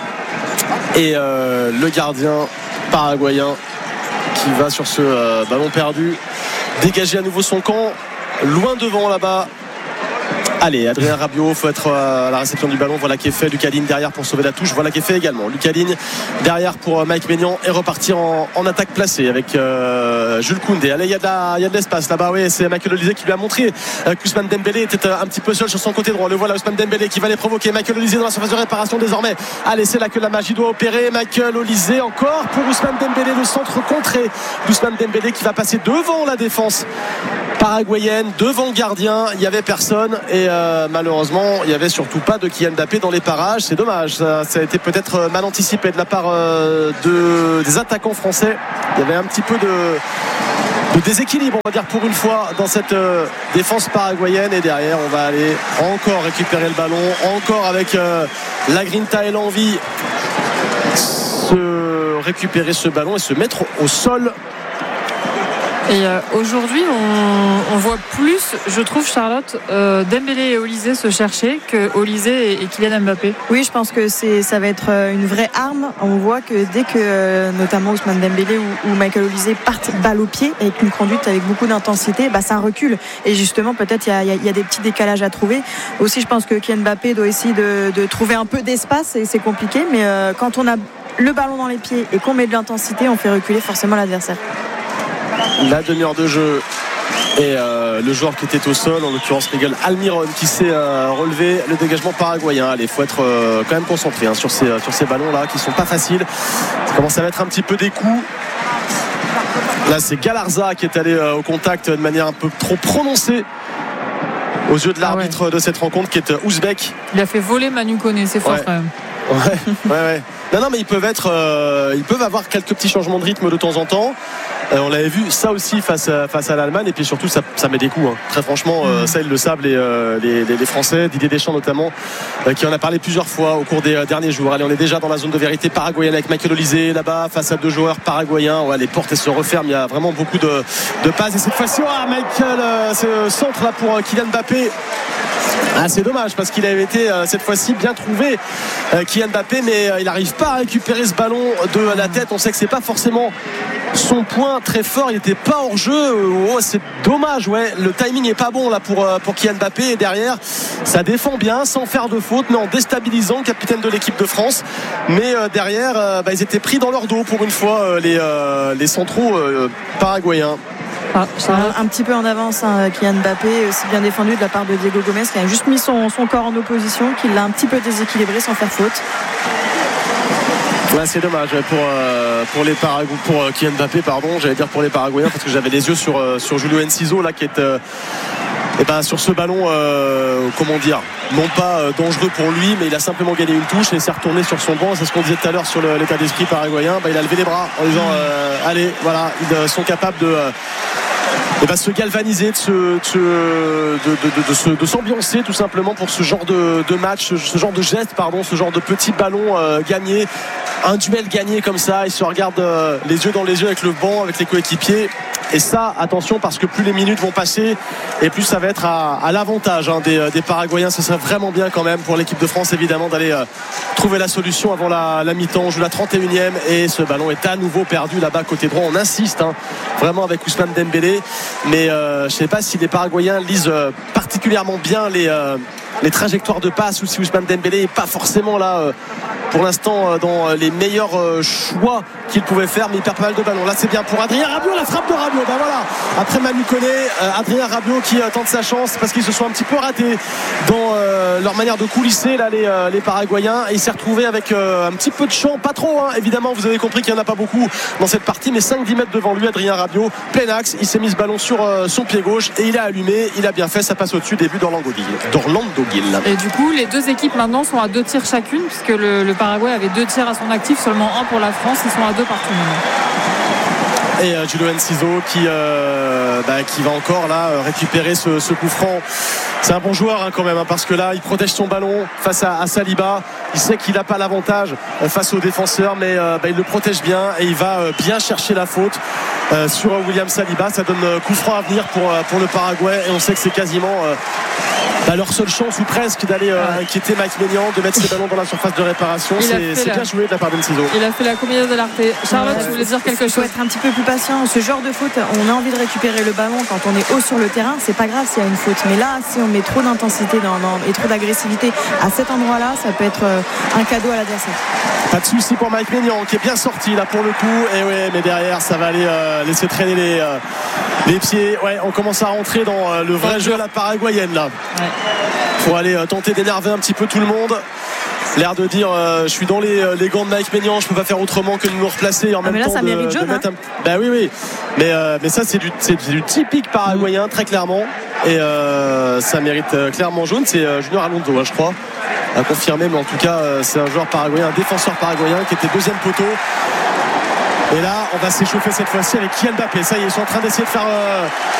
et euh, le gardien paraguayen qui va sur ce euh, ballon perdu dégager à nouveau son camp loin devant là-bas. Allez, Adrien Rabiot, il faut être à la réception du ballon. Voilà qui est fait. Lucas Digne derrière pour sauver la touche. Voilà qui est fait également. Lucas Digne derrière pour Mike Maignan et repartir en, en attaque placée avec euh, Jules Koundé. Allez, il y a de, la, il y a de l'espace là-bas. Oui, c'est Michael Olise qui lui a montré euh, qu'Ousmane Dembélé était un petit peu seul sur son côté droit. Le voilà, Ousmane Dembélé qui va les provoquer. Michael Olise dans la surface de réparation désormais. Allez, c'est là que la magie doit opérer. Michael Olise encore pour Ousmane Dembélé. Le centre contré d'Ousmane Dembélé qui va passer devant la défense paraguayenne, devant le gardien. Il n'y avait personne et euh, malheureusement il n'y avait surtout pas de Kylian Mbappé dans les parages. C'est dommage, ça, ça a été peut-être mal anticipé de la part euh, de, des attaquants français. Il y avait un petit peu de de déséquilibre, on va dire, pour une fois dans cette euh, défense paraguayenne. Et derrière, on va aller encore récupérer le ballon, encore avec euh, la Grinta et l'envie se récupérer ce ballon et se mettre au sol. Et euh, aujourd'hui, on, on voit plus, je trouve, Charlotte, euh, Dembélé et Olysée se chercher que Olysée et, et Kylian Mbappé. Oui, je pense que c'est, ça va être une vraie arme. On voit que dès que, euh, notamment Ousmane Dembélé ou, ou Michael Olysée partent balle au pied avec une conduite avec beaucoup d'intensité, bah, ça recule. Et justement, peut-être il y, y, y a des petits décalages à trouver. Aussi, je pense que Kylian Mbappé doit essayer de, de trouver un peu d'espace et c'est compliqué. Mais euh, quand on a le ballon dans les pieds et qu'on met de l'intensité, on fait reculer forcément l'adversaire. La demi-heure de jeu et euh, le joueur qui était au sol, en l'occurrence Miguel Almiron, qui s'est euh, relevé le dégagement paraguayen. Allez, il faut être euh, quand même concentré hein, sur ces, euh, sur ces ballons-là qui sont pas faciles. Ça commence à mettre un petit peu des coups. Là, c'est Galarza qui est allé euh, au contact de manière un peu trop prononcée aux yeux de l'arbitre ah ouais. de cette rencontre, qui est euh, ouzbek. Il a fait voler Manu Koné, c'est fort ouais. quand même. Ouais, ouais, ouais. Non, non, mais ils peuvent être, euh, ils peuvent avoir quelques petits changements de rythme de temps en temps. Euh, on l'avait vu ça aussi face à, face à l'Allemagne, et puis surtout ça, ça met des coups. Hein. Très franchement, euh, ça ils le savent les, euh, les, les, les Français, Didier Deschamps notamment, euh, qui en a parlé plusieurs fois au cours des euh, derniers jours. Allez, on est déjà dans la zone de vérité paraguayenne avec Michael Olysée là-bas face à deux joueurs paraguayens. Ouais, les portes elles se referment. Il y a vraiment beaucoup de, de passes et cette fois-ci, oh, Michael, euh, c'est le centre là pour euh, Kylian Mbappé. Ah, c'est dommage parce qu'il avait été euh, cette fois-ci bien trouvé euh, Kylian Mbappé, mais euh, il n'arrive pas à récupérer ce ballon de la tête. On sait que c'est pas forcément son point très fort, il n'était pas hors jeu. Oh, c'est dommage, ouais. Le timing est pas bon là pour, euh, pour Kylian Mbappé, et derrière ça défend bien sans faire de faute, mais en déstabilisant le capitaine de l'équipe de France. Mais euh, derrière euh, bah, ils étaient pris dans leur dos pour une fois, euh, les, euh, les centraux euh, paraguayens. Ah, un, un petit peu en avance hein, Kylian Mbappé, aussi bien défendu de la part de Diego Gomez, qui a juste mis son, son corps en opposition, qui l'a un petit peu déséquilibré sans faire faute. Ouais, c'est dommage pour, euh, pour, les Paragu- pour euh, Kylian Mbappé, pardon, j'allais dire pour les Paraguayens, parce que j'avais les yeux sur, euh, sur Julio Enciso là, qui est euh, et ben, sur ce ballon euh, comment dire, non pas euh, dangereux pour lui, mais il a simplement gagné une touche et s'est retourné sur son banc. C'est ce qu'on disait tout à l'heure sur le, l'état d'esprit paraguayen. Ben, il a levé les bras en disant euh, allez, voilà, ils euh, sont capables de euh, et ben, se galvaniser, de, se, de, se, de, de, de, de, se, de s'ambiancer tout simplement pour ce genre de, de match, ce genre de geste, pardon, ce genre de petit ballon euh, gagné, un duel gagné comme ça. Ils se regardent euh, les yeux dans les yeux avec le banc, avec les coéquipiers. Et ça, attention, parce que plus les minutes vont passer et plus ça va être à, à l'avantage hein, des, des Paraguayens. Ce serait vraiment bien quand même pour l'équipe de France, évidemment, d'aller euh, trouver la solution avant la, la mi-temps. On joue la trente et unième et ce ballon est à nouveau perdu là-bas côté droit. On insiste hein, vraiment avec Ousmane Dembélé, mais euh, je ne sais pas si les Paraguayens lisent euh, particulièrement bien les, euh, les trajectoires de passe, ou si Ousmane Dembélé n'est pas forcément là euh, pour l'instant euh, dans les meilleurs euh, choix qu'il pouvait faire, mais il perd pas mal de ballons. Là c'est bien pour Adrien Rabiot, la frappe de Rabiot. Ben voilà, après Manu Koné, euh, Adrien Rabiot qui euh, tente sa chance parce qu'ils se sont un petit peu ratés dans euh, leur manière de coulisser là, les, euh, les Paraguayens, et il s'est retrouvé avec euh, un petit peu de champ, pas trop hein, évidemment, vous avez compris qu'il n'y en a pas beaucoup dans cette partie, mais cinq dix mètres devant lui, Adrien Rabiot, plein axe, il s'est mis ce ballon sur euh, son pied gauche et il a allumé, il a bien fait, ça passe au-dessus des buts d'Orlando Gil. d'Orlando Gil. Et du coup les deux équipes maintenant sont à deux tirs chacune, puisque le, le Paraguay avait deux tirs à son actif, seulement un pour la France, ils sont à deux partout maintenant. Et euh, Julio Enciso qui, euh, bah, qui va encore là récupérer ce, ce coup franc. C'est un bon joueur hein, quand même hein, parce que là il protège son ballon face à, à Saliba. Il sait qu'il n'a pas l'avantage euh, face aux défenseurs, mais euh, bah, il le protège bien et il va euh, bien chercher la faute euh, sur euh, William Saliba. Ça donne euh, coup franc à venir pour, euh, pour le Paraguay, et on sait que c'est quasiment euh, bah, leur seule chance ou presque d'aller euh, inquiéter Mike Maignan, de mettre ses ballons dans la surface de réparation. C'est, c'est la... bien joué de la part d'Enciso. Il a fait la comédie de l'arte. Charlotte, ouais, tu voulais dire quelque chose? Il faut être un petit peu plus patient. Ce genre de faute, on a envie de récupérer le ballon quand on est haut sur le terrain, c'est pas grave s'il y a une faute, mais là si on met trop d'intensité dans, dans, et trop d'agressivité à cet endroit-là, ça peut être euh, un cadeau à l'adversaire. Pas de souci pour Mike Maignan qui est bien sorti là pour le coup, et ouais, mais derrière ça va aller euh, laisser traîner les, euh, les pieds. Ouais, on commence à rentrer dans euh, le vrai jeu à la paraguayenne là. Ouais. Pour aller euh, tenter d'énerver un petit peu tout le monde. L'air de dire euh, je suis dans les, les gants de Mike Maignan, je peux pas faire autrement que de me replacer et en ah même mais là, temps ça de, mérite de jaune, mettre hein. un... bah oui oui mais, euh, mais ça c'est du, c'est, c'est du typique paraguayen très clairement, et euh, ça mérite euh, clairement jaune. C'est euh, Junior Alonso hein, je crois à confirmer, mais en tout cas euh, c'est un joueur paraguayen, un défenseur paraguayen qui était deuxième poteau. Et là, on va s'échauffer cette fois-ci avec Kylian Mbappé. Ça y est, ils sont en train d'essayer de faire euh,